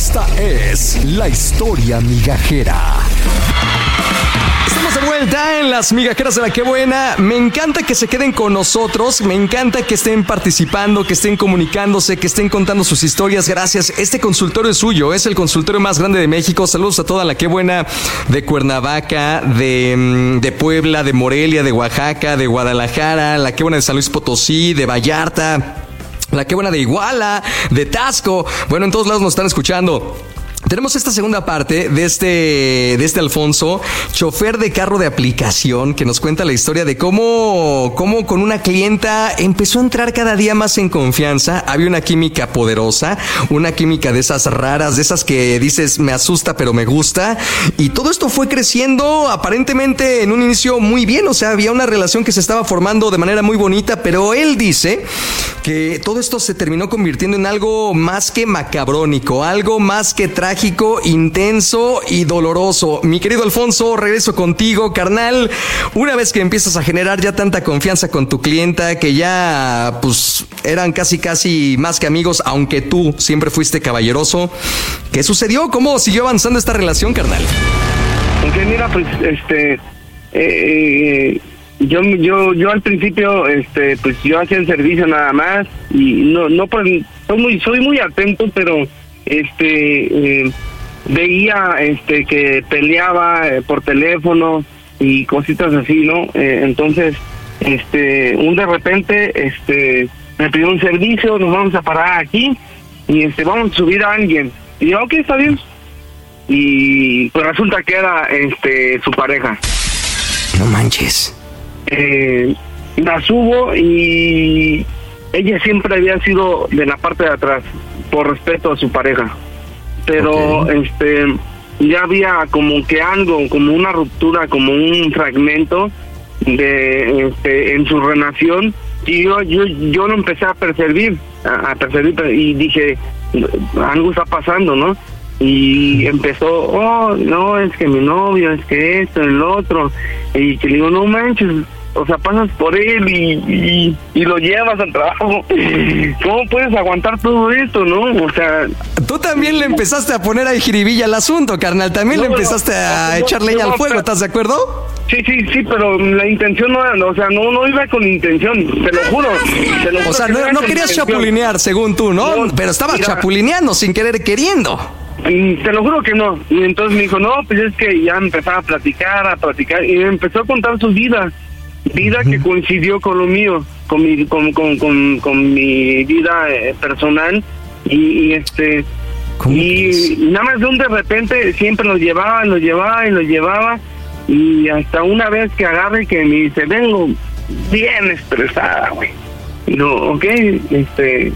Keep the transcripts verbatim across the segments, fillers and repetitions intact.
Esta es la historia migajera. Estamos de vuelta en las migajeras de la Qué Buena. Me encanta que se queden con nosotros, me encanta que estén participando, que estén comunicándose, que estén contando sus historias. Gracias. Este consultorio es suyo, es el consultorio más grande de México. Saludos a toda la Qué Buena de Cuernavaca, de, de Puebla, de Morelia, de Oaxaca, de Guadalajara, la Qué Buena de San Luis Potosí, de Vallarta, la Qué Buena de Iguala, de Taxco. Bueno, en todos lados nos están escuchando. Tenemos esta segunda parte de este, de este Alfonso, chofer de carro de aplicación, que nos cuenta la historia de cómo, cómo con una clienta empezó a entrar cada día más en confianza. Había una química poderosa, una química de esas raras, de esas que dices, me asusta pero me gusta. Y todo esto fue creciendo aparentemente en un inicio muy bien. O sea, había una relación que se estaba formando de manera muy bonita, pero él dice que todo esto se terminó convirtiendo en algo más que macabrónico, algo más que trágico, intenso y doloroso. Mi querido Alfonso, regreso contigo, carnal. Una vez que empiezas a generar ya tanta confianza con tu clienta, que ya pues eran casi casi más que amigos, aunque tú siempre fuiste caballeroso, ¿qué sucedió? ¿Cómo siguió avanzando esta relación, carnal? Porque mira, pues este eh, eh, yo yo yo al principio este pues yo hacía el servicio nada más y no no pues soy muy soy muy atento, pero este eh, veía este que peleaba eh, por teléfono y cositas así, ¿no? Eh, entonces este un de repente este me pidió un servicio, nos vamos a parar aquí y este vamos a subir a alguien y yo, ok, está bien, y pues resulta que era este su pareja. No manches. Eh, la subo y ella siempre había sido de la parte de atrás por respeto a su pareja, pero okay. este ya había como que algo, como una ruptura, como un fragmento de este en su relación, y yo yo yo lo empecé a percibir, a, a percibir y dije, algo está pasando, ¿no? Y empezó, oh, no, es que mi novio, es que esto, el otro, y que le digo, no manches, o sea, pasas por él y, y, y lo llevas al trabajo. ¿Cómo puedes aguantar todo esto, no? O sea... Tú también le empezaste a poner ahí jiribilla al asunto, carnal. También no, le empezaste no, a no, echar leña no, al fuego, pero, ¿estás de acuerdo? Sí, sí, sí, pero la intención no era, o sea, no, no iba con intención, te lo juro. Te lo juro, o sea, no, no querías chapulinear, según tú, ¿no? no pero estabas mira, chapulineando sin querer queriendo. Y te lo juro que no. Y entonces me dijo, no, pues es que ya empezaba a platicar, a platicar, y me empezó a contar su vida. Vida que coincidió con lo mío, con mi con con con, con mi vida eh, personal y, y este y, y nada más de un de repente siempre los llevaba, los llevaba y los llevaba, y hasta una vez que agarre que me dice, vengo bien estresada, güey. Y no, ok, este,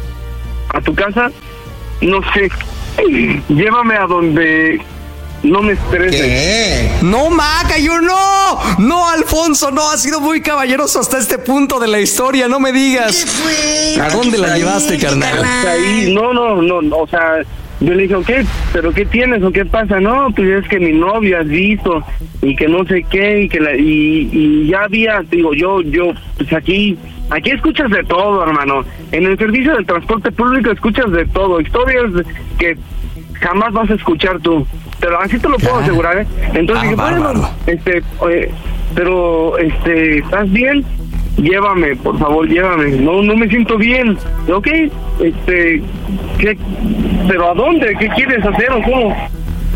a tu casa, no sé, llévame a donde no me estreses. ¿Qué? No, Maca, yo no. No, Alfonso, no. Has sido muy caballeroso hasta este punto de la historia. No me digas. ¿Qué fue? ¿A dónde la llevaste, carnal? Hasta ahí. No, no, no, no. O sea, yo le dije, ok, ¿pero qué tienes o qué pasa? No, pues es que mi novio has visto y que no sé qué y que la, y, y ya había, digo, yo, yo, pues aquí, aquí escuchas de todo, hermano. En el servicio del transporte público escuchas de todo. Historias que jamás vas a escuchar tú. Pero así te lo puedo asegurar, ¿eh? Entonces ah, dije, bueno, este, oye, pero, este, ¿estás bien? Llévame, por favor, llévame. No, no me siento bien. Ok, este, ¿qué? ¿Pero a dónde? ¿Qué quieres hacer o cómo?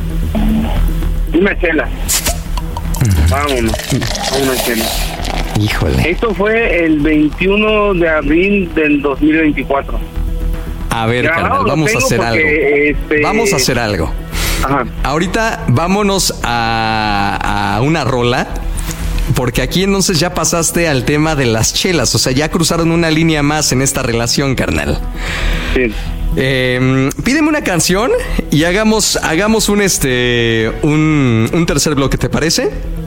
Una chela. Vámonos, una chela. Híjole. Esto fue el veintiuno de abril del dos mil veinticuatro. A ver, ya, carnal, no, vamos a hacer porque, algo. Este... Vamos a hacer algo. Ajá. Ahorita vámonos a, a una rola, porque aquí entonces ya pasaste al tema de las chelas, o sea, ya cruzaron una línea más en esta relación, carnal. Sí. Eh, pídeme una canción y hagamos hagamos un este un, un tercer bloque, ¿te parece?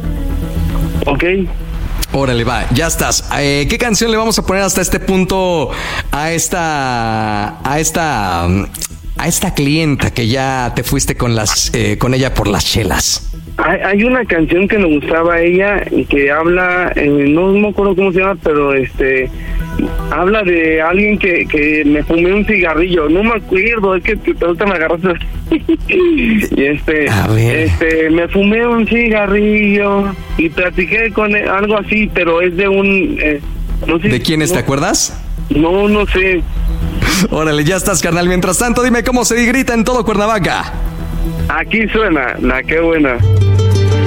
Ok. Órale, va, ya estás. Eh, ¿Qué canción le vamos a poner hasta este punto a esta a esta a esta clienta que ya te fuiste con las eh, con ella por las chelas? Hay, hay una canción que me gustaba a ella que habla, eh, no me acuerdo cómo se llama, pero este habla de alguien que, que me fumé un cigarrillo. No me acuerdo, es que ahorita me agarraste. Y este, A ver. este, me fumé un cigarrillo y platiqué con él, algo así, pero es de un... Eh, no sé, ¿De quiénes no, te acuerdas? No, no sé. Órale, ya estás, carnal. Mientras tanto, dime cómo se grita en todo Cuernavaca. Aquí suena, la que buena.